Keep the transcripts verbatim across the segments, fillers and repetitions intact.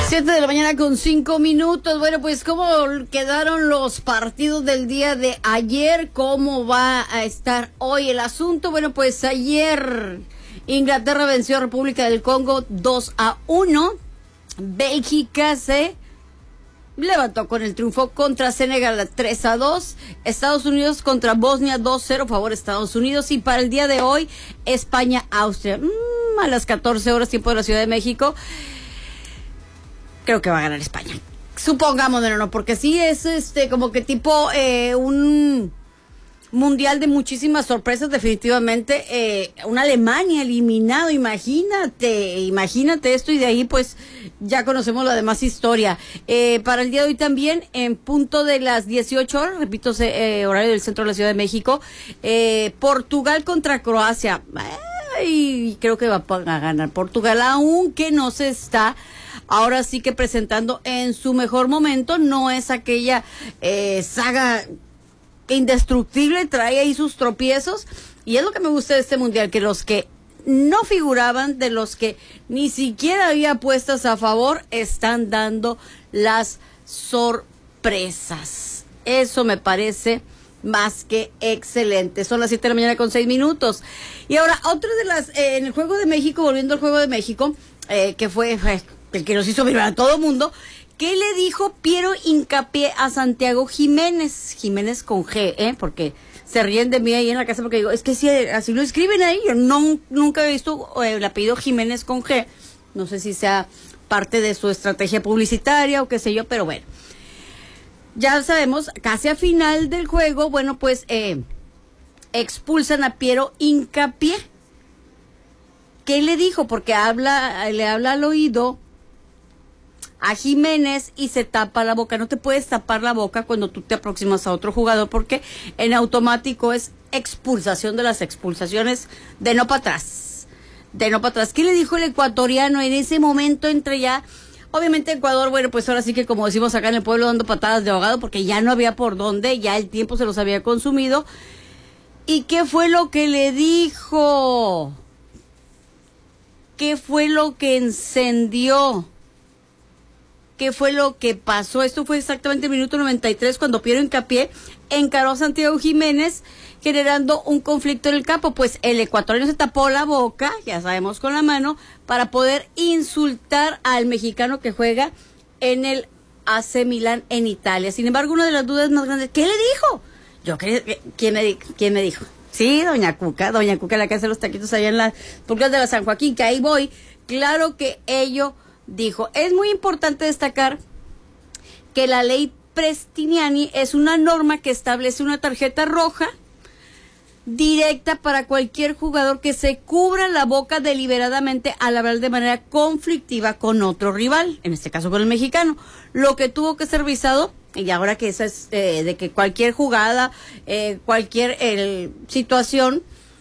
Siete de la mañana con cinco minutos. Bueno, pues cómo quedaron los partidos del día de ayer, cómo va a estar hoy el asunto. Bueno, pues ayer Inglaterra venció a República del Congo dos a uno. Bélgica se levantó con el triunfo contra Senegal tres a dos. Estados Unidos contra Bosnia dos cero, favor Estados Unidos. Y para el día de hoy, España-Austria. Mm, a las catorce horas, tiempo de la Ciudad de México. Creo que va a ganar España. Supongamos, no, no, porque sí es este como que tipo eh, un mundial de muchísimas sorpresas, definitivamente. Eh, una Alemania eliminado, imagínate, imagínate esto, y de ahí pues ya conocemos la demás historia. Eh, para el día de hoy también, en punto de las dieciocho horas, repito, eh, horario del centro de la Ciudad de México, eh, Portugal contra Croacia. Ay, creo que va a ganar Portugal, aunque no se está ahora sí que presentando en su mejor momento. No es aquella eh, saga indestructible, trae ahí sus tropiezos, y es lo que me gusta de este mundial, que los que no figuraban, de los que ni siquiera había apuestas a favor, están dando las sorpresas. Eso me parece más que excelente. Son las siete de la mañana con seis minutos. Y ahora, otra de las, eh, en el Juego de México, volviendo al Juego de México, eh, que fue, fue el que nos hizo vibrar a todo el mundo. ¿Qué le dijo Piero Hincapié a Santiago Jiménez? Jiménez con G, ¿eh? Porque se ríen de mí ahí en la casa, porque digo, es que si así lo escriben ahí, yo no, nunca he visto eh, el apellido Jiménez con G. No sé si sea parte de su estrategia publicitaria o qué sé yo, pero bueno. Ya sabemos, casi a final del juego, bueno, pues eh, expulsan a Piero Hincapié. ¿Qué le dijo? Porque habla, le habla al oído a Jiménez y se tapa la boca. No te puedes tapar la boca cuando tú te aproximas a otro jugador, porque en automático es expulsación de las expulsaciones, de no para atrás, de no para atrás. ¿Qué le dijo el ecuatoriano en ese momento? Entre ya, obviamente Ecuador, bueno, pues ahora sí que como decimos acá en el pueblo, dando patadas de ahogado, porque ya no había por dónde, ya el tiempo se los había consumido. ¿Y qué fue lo que le dijo? ¿Qué fue lo que encendió? ¿Qué fue lo que pasó? Esto fue exactamente el minuto noventa y tres, cuando Piero Hincapié encaró a Santiago Jiménez, generando un conflicto en el campo. Pues el ecuatoriano se tapó la boca, ya sabemos, con la mano, para poder insultar al mexicano que juega en el A C Milan en Italia. Sin embargo, una de las dudas más grandes, ¿qué le dijo? Yo creo que, ¿quién me, quién me dijo? Sí, doña Cuca, doña Cuca, la que hace los taquitos allá en las pulgas de la San Joaquín, que ahí voy. Claro que ello dijo. Es muy importante destacar que la ley Prestiniani es una norma que establece una tarjeta roja directa para cualquier jugador que se cubra la boca deliberadamente al hablar de manera conflictiva con otro rival, en este caso con el mexicano, lo que tuvo que ser revisado. Y ahora que esa es eh, de que cualquier jugada, eh, cualquier eh, situación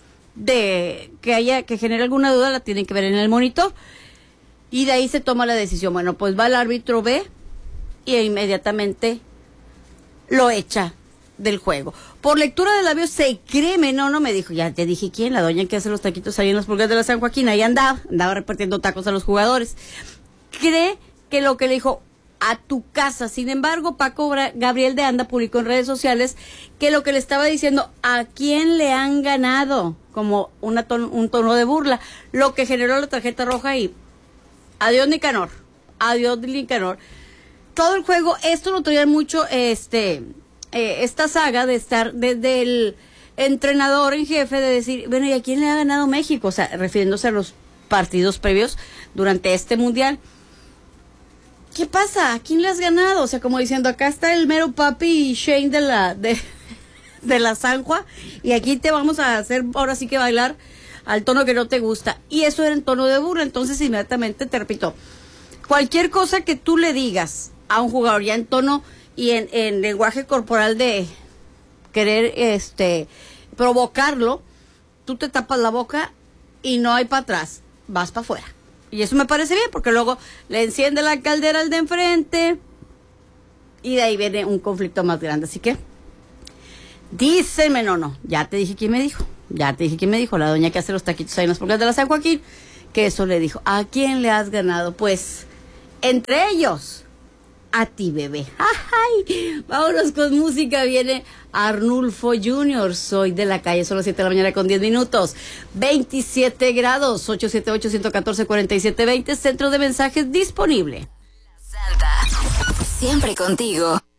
de que haya que genere alguna duda, la tienen que ver en el monitor. Y de ahí se toma la decisión. Bueno, pues va el árbitro, ve, y inmediatamente lo echa del juego. Por lectura de labios se cree, no, no me dijo, ya te dije quién, la doña que hace los taquitos ahí en las pulgas de la San Joaquín, ahí andaba, andaba repartiendo tacos a los jugadores. Cree que lo que le dijo, a tu casa. Sin embargo, Paco Gabriel de Anda publicó en redes sociales que lo que le estaba diciendo, ¿a quién le han ganado? Como una ton, un tono de burla, lo que generó la tarjeta roja. Y adiós Nicanor, adiós Nicanor. Todo el juego, esto lo traía mucho este eh, esta saga de estar desde el entrenador en jefe de decir, bueno, ¿y a quién le ha ganado México? O sea, refiriéndose a los partidos previos durante este mundial. ¿Qué pasa? ¿A quién le has ganado? O sea, como diciendo, acá está el mero papi y Shane de la de, de la Sanjua, y aquí te vamos a hacer ahora sí que bailar al tono que no te gusta. Y eso era en tono de burla. Entonces inmediatamente te repito, cualquier cosa que tú le digas a un jugador ya en tono y en, en lenguaje corporal de querer este provocarlo, tú te tapas la boca y no hay para atrás, vas para afuera. Y eso me parece bien, porque luego le enciende la caldera al de enfrente y de ahí viene un conflicto más grande. Así que, dícenme, no, no, ya te dije quién me dijo, ya te dije quién me dijo, la doña que hace los taquitos ahí en las pulgas de la San Joaquín, que eso le dijo. ¿A quién le has ganado? Pues, Entre ellos, a ti, bebé. ¡Ay! Vámonos con música. Viene Arnulfo junior Soy de la calle. Son las siete de la mañana con diez minutos. veintisiete grados. ocho siete ocho, uno uno cuatro, cuatro siete dos cero. Centro de mensajes disponible. Santa. Siempre contigo.